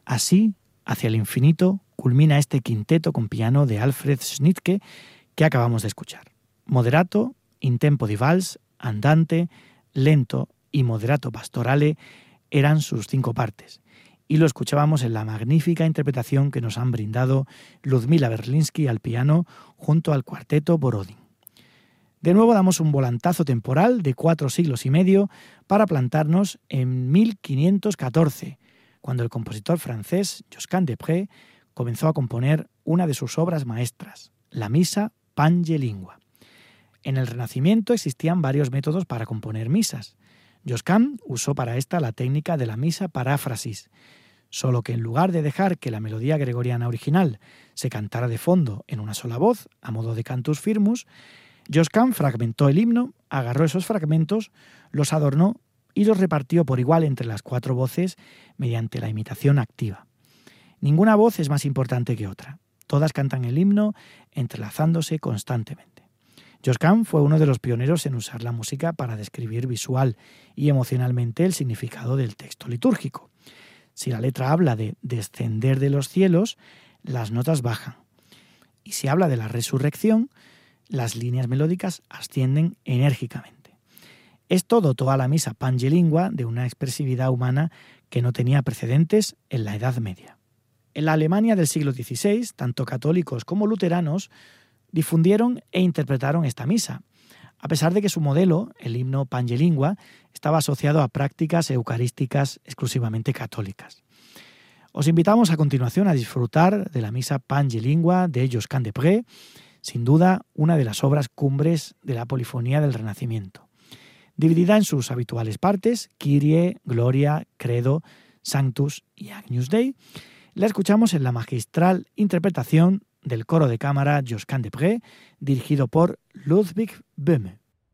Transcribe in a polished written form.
Así, hacia el infinito, culmina este quinteto con piano de Alfred Schnittke que acabamos de escuchar. Moderato, in tempo di vals, andante, lento y moderato pastorale eran sus 5 partes, y lo escuchábamos en la magnífica interpretación que nos han brindado Ludmila Berlinski al piano junto al cuarteto Borodin. De nuevo damos un volantazo temporal de 4 siglos y medio para plantarnos en 1514, cuando el compositor francés Josquin des Prez comenzó a componer una de sus obras maestras, la Misa Pange Lingua. En el Renacimiento existían varios métodos para componer misas. Josquin usó para esta la técnica de la misa paráfrasis, solo que en lugar de dejar que la melodía gregoriana original se cantara de fondo en una sola voz, a modo de cantus firmus, Josquin fragmentó el himno, agarró esos fragmentos, los adornó y los repartió por igual entre las 4 voces mediante la imitación activa. Ninguna voz es más importante que otra. Todas cantan el himno entrelazándose constantemente. Josquin fue uno de los pioneros en usar la música para describir visual y emocionalmente el significado del texto litúrgico. Si la letra habla de descender de los cielos, las notas bajan. Y si habla de la resurrección, las líneas melódicas ascienden enérgicamente. Esto dotó a la misa Pange Lingua de una expresividad humana que no tenía precedentes en la Edad Media. En la Alemania del siglo XVI, tanto católicos como luteranos difundieron e interpretaron esta misa, a pesar de que su modelo, el himno Pange Lingua, estaba asociado a prácticas eucarísticas exclusivamente católicas. Os invitamos a continuación a disfrutar de la misa Pange Lingua de Josquin des Prez, sin duda una de las obras cumbres de la polifonía del Renacimiento. Dividida en sus habituales partes, Kyrie, Gloria, Credo, Sanctus y Agnus Dei, la escuchamos en la magistral interpretación del coro de cámara Josquin des Prez, dirigido por Ludwig Böhme.